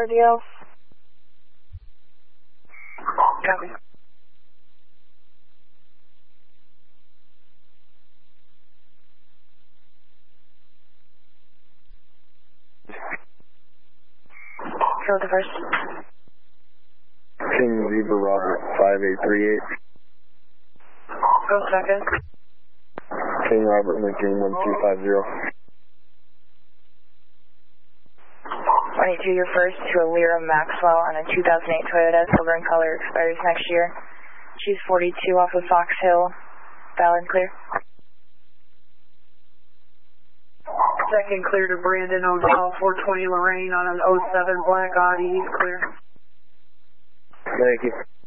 Radio. Copy. Go with the first. King Zebra Robert 5838. Go second. King Robert Lincoln 1250. 22, your first to Alira Maxwell on a 2008 Toyota, silver in color, expires next year. She's 42 off of Fox Hill. Valid and clear. Second clear to Brandon O'Donnell, 420 Lorraine on an 07 black Audi, he's clear. Thank you.